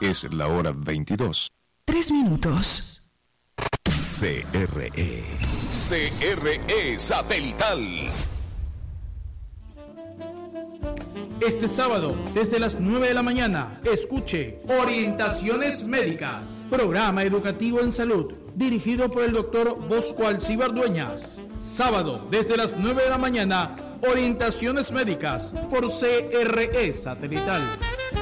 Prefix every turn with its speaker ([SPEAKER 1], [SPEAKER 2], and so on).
[SPEAKER 1] Es la hora 22.
[SPEAKER 2] 3 minutos.
[SPEAKER 1] CRE. CRE Satelital.
[SPEAKER 3] Este sábado, desde las 9 de la mañana, escuche Orientaciones Médicas, programa educativo en salud, dirigido por el doctor Bosco Alcíbar Dueñas. Sábado, desde las 9 de la mañana, Orientaciones Médicas, por CRE Satelital.